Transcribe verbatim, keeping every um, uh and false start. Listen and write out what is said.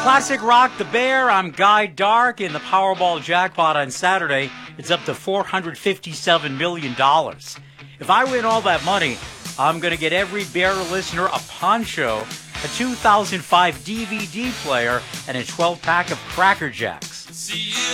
Classic Rock the Bear. I'm Guy Dark. In the Powerball jackpot on Saturday, it's up to four hundred fifty-seven million dollars. If I win all that money, I'm going to get every Bear listener a poncho, a two thousand five D V D player, and a twelve pack of Cracker Jacks. See you